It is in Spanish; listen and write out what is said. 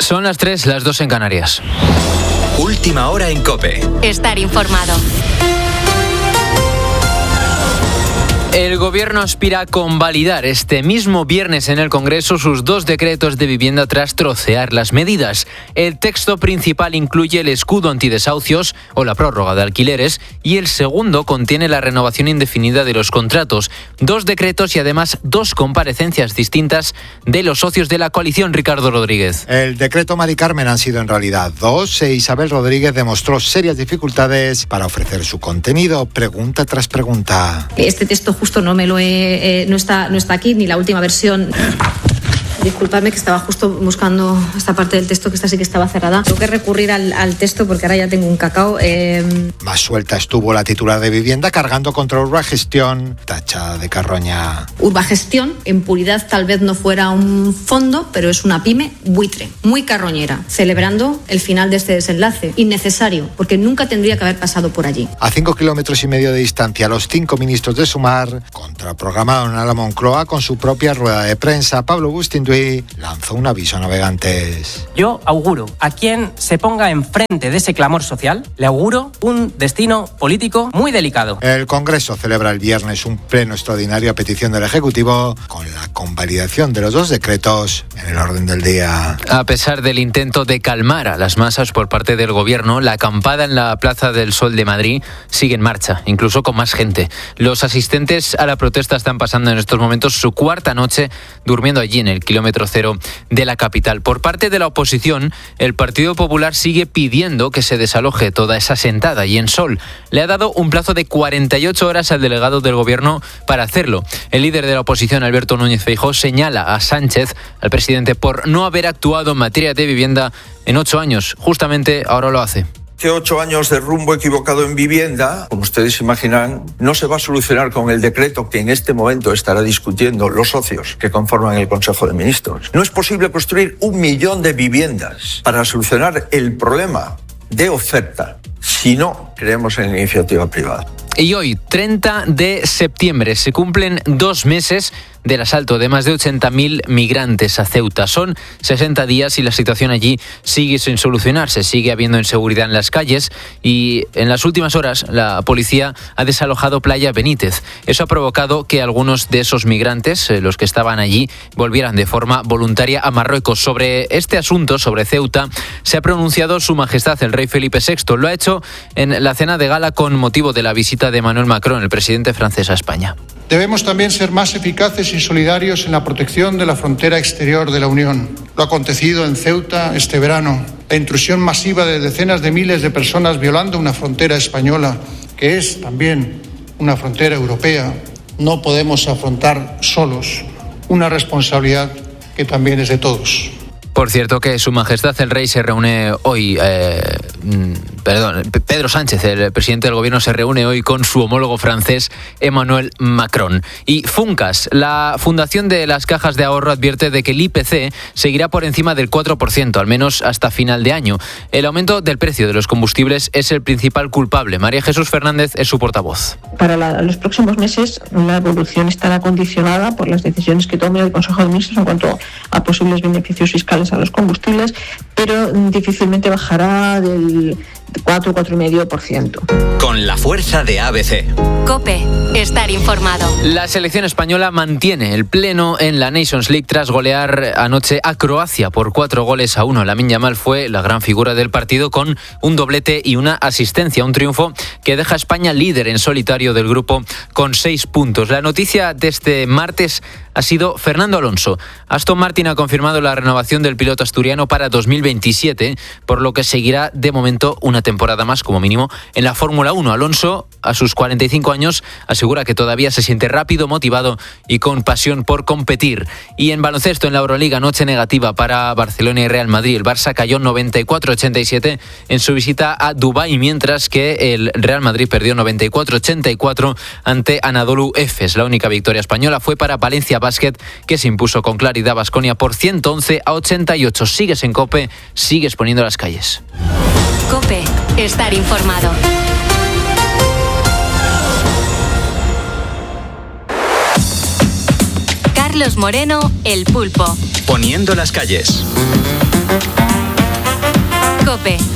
Son las 3, las 2 en Canarias. Última hora en COPE. Estar informado. El Gobierno aspira a convalidar este mismo viernes en el Congreso sus 2 decretos de vivienda tras trocear las medidas. El texto principal incluye el escudo antidesahucios o la prórroga de alquileres y el segundo contiene la renovación indefinida de los contratos. 2 decretos y además 2 comparecencias distintas de los socios de la coalición. Ricardo Rodríguez. El decreto Mari Carmen han sido en realidad 2 e Isabel Rodríguez demostró serias dificultades para ofrecer su contenido, pregunta tras pregunta. Este texto justo no me lo no está aquí, ni la última versión. Disculpadme que estaba justo buscando esta parte del texto que esta sí que estaba cerrada. Tengo que recurrir al texto porque ahora ya tengo un cacao. Más suelta estuvo la titular de Vivienda cargando contra Urbagestión, tacha de carroña. Urbagestión, en puridad tal vez no fuera un fondo, pero es una pyme buitre, muy carroñera, celebrando el final de este desenlace. Innecesario, porque nunca tendría que haber pasado por allí. A 5,5 kilómetros de distancia, los 5 ministros de Sumar contraprogramaron a la Moncloa con su propia rueda de prensa. Pablo Bustinduy lanzó un aviso a navegantes. Yo auguro a quien se ponga enfrente de ese clamor social, le auguro un destino político muy delicado. El Congreso celebra el viernes un pleno extraordinario a petición del Ejecutivo con la convalidación de los 2 decretos en el orden del día. A pesar del intento de calmar a las masas por parte del Gobierno, la acampada en la Plaza del Sol de Madrid sigue en marcha, incluso con más gente. Los asistentes a la protesta están pasando en estos momentos su 4ª noche durmiendo allí en el kilómetro cero de la capital. Por parte de la oposición, el Partido Popular sigue pidiendo que se desaloje toda esa sentada y en Sol le ha dado un plazo de 48 horas al delegado del Gobierno para hacerlo. El líder de la oposición, Alberto Núñez Feijóo, señala a Sánchez, al presidente, por no haber actuado en materia de vivienda en 8 años. Justamente ahora lo hace. Que 8 años de rumbo equivocado en vivienda, como ustedes imaginan, no se va a solucionar con el decreto que en este momento estará discutiendo los socios que conforman el Consejo de Ministros. No es posible construir 1 millón de viviendas para solucionar el problema de oferta si no creemos en la iniciativa privada. Y hoy, 30 de septiembre, se cumplen 2 meses del asalto de más de 80.000 migrantes a Ceuta. Son 60 días y la situación allí sigue sin solucionarse. Sigue habiendo inseguridad en las calles y en las últimas horas la policía ha desalojado Playa Benítez. Eso ha provocado que algunos de esos migrantes, los que estaban allí, volvieran de forma voluntaria a Marruecos. Sobre este asunto, sobre Ceuta, se ha pronunciado Su Majestad el Rey Felipe VI. Lo ha hecho en la cena de gala con motivo de la visita de Emmanuel Macron, el presidente francés, a España. Debemos también ser más eficaces y solidarios en la protección de la frontera exterior de la Unión. Lo acontecido en Ceuta este verano, la intrusión masiva de decenas de miles de personas violando una frontera española, que es también una frontera europea, no podemos afrontar solos una responsabilidad que también es de todos. Por cierto que Su Majestad el Rey se reúne hoy, Pedro Sánchez, el presidente del Gobierno, se reúne hoy con su homólogo francés Emmanuel Macron. Y Funcas, la Fundación de las Cajas de Ahorro, advierte de que el IPC seguirá por encima del 4%, al menos hasta final de año. El aumento del precio de los combustibles es el principal culpable. María Jesús Fernández es su portavoz. Para los próximos meses la evolución estará condicionada por las decisiones que tome el Consejo de Ministros en cuanto a posibles beneficios fiscales a los combustibles, pero difícilmente bajará del 4,5%. Con la fuerza de ABC. COPE. Estar informado. La selección española mantiene el pleno en la Nations League tras golear anoche a Croacia por 4-1. Lamine Yamal fue la gran figura del partido con un doblete y una asistencia. Un triunfo que deja a España líder en solitario del grupo con 6 puntos. La noticia de este martes ha sido Fernando Alonso. Aston Martin ha confirmado la renovación del piloto asturiano para 2027, por lo que seguirá de momento una temporada más como mínimo en la Fórmula 1. Alonso, a sus 45 años, asegura que todavía se siente rápido, motivado y con pasión por competir. Y en baloncesto, en la Euroliga, noche negativa para Barcelona y Real Madrid. El Barça cayó 94-87 en su visita a Dubái, mientras que el Real Madrid perdió 94-84 ante Anadolu Efes. La única victoria española fue para Valencia Basket, que se impuso con claridad a Baskonia por 111-88. Sigues en COPE, sigues poniendo las calles. COPE. Estar informado. Carlos Moreno, El Pulpo. Poniendo las calles. COPE.